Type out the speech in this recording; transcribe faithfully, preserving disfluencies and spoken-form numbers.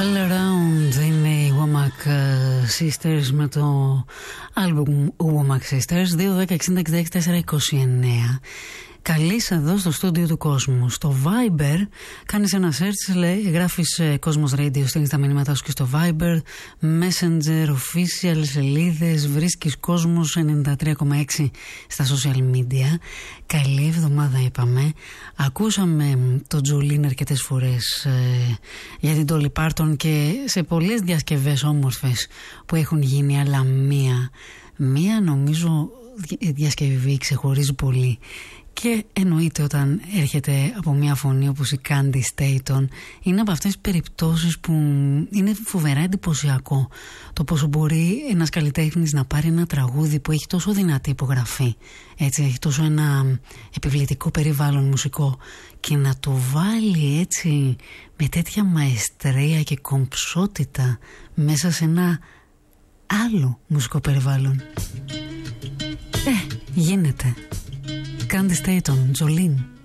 All Around είναι οι Womack Sisters με το album Womack Sisters. Δύο δέκα εξήντα εξήντα έξι τέσσερα είκοσι εννέα. Καλείς εδώ στο στούντιο του Κόσμου. Στο Viber κάνεις ένα search, λέει, γράφεις ε, Κόσμος Radio, στέλνεις τα μηνύματά σου και στο Viber, Messenger, official σελίδες, βρίσκεις Κόσμος ενενήντα τρία κόμμα έξι στα social media. Καλή εβδομάδα είπαμε. Ακούσαμε το Jolene αρκετές φορές ε, για την Dolly Parton και σε πολλές διασκευές όμορφες που έχουν γίνει, αλλά μία, μία νομίζω διασκευή ξεχωρίζει πολύ. Και εννοείται όταν έρχεται από μια φωνή όπως η Candy Staton, είναι από αυτές τις περιπτώσεις που είναι φοβερά εντυπωσιακό το πόσο μπορεί ένας καλλιτέχνης να πάρει ένα τραγούδι που έχει τόσο δυνατή υπογραφή, έτσι, έχει τόσο ένα επιβλητικό περιβάλλον μουσικό, και να το βάλει έτσι με τέτοια μαεστρία και κομψότητα μέσα σε ένα άλλο μουσικό περιβάλλον. Ε, γίνεται. Candy Staton, Jolene.